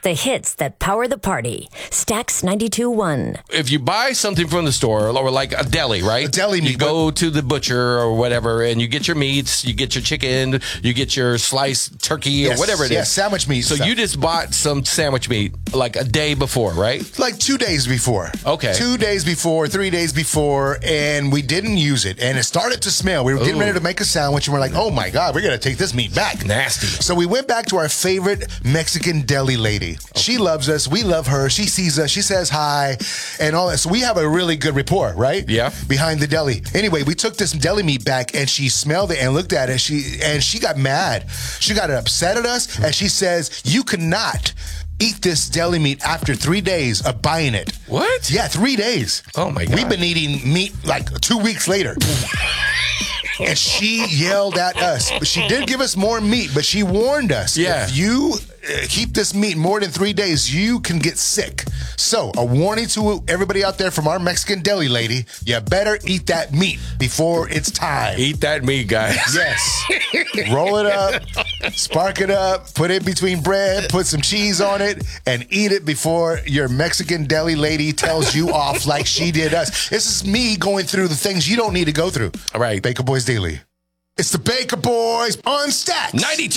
The hits that power the party. Stax 92.1. If you buy something from the store, or like a deli, right? A deli meat. You go to the butcher or whatever, and you get your meats, you get your chicken, you get your sliced turkey or whatever it is. Yeah, sandwich meat. So you just bought some sandwich meat like a day before, right? Like 2 days before. Okay. 2 days before, 3 days before, and we didn't use it. And it started to smell. We were getting ready to make a sandwich, and we're like, oh my God, we're going to take this meat back. Nasty. So we went back to our favorite Mexican deli lady. Okay. She loves us. We love her. She sees us. She says hi and all that. So we have a really good rapport, right? Yeah. Behind the deli. Anyway, we took this deli meat back, and she smelled it and looked at it. She got mad. She got upset at us, and she says, you cannot eat this deli meat after 3 days of buying it. What? Yeah, 3 days. Oh my God. We've been eating meat like 2 weeks later. And she yelled at us. But she did give us more meat, but she warned us. Yeah. If you keep this meat more than 3 days, you can get sick. So, a warning to everybody out there from our Mexican deli lady, you better eat that meat before it's time. Eat that meat, guys. Yes. Roll it up, spark it up, put it between bread, put some cheese on it, and eat it before your Mexican deli lady tells you off like she did us. This is me going through the things you don't need to go through. All right. Baker Boys Daily. It's the Baker Boys on Stax 92.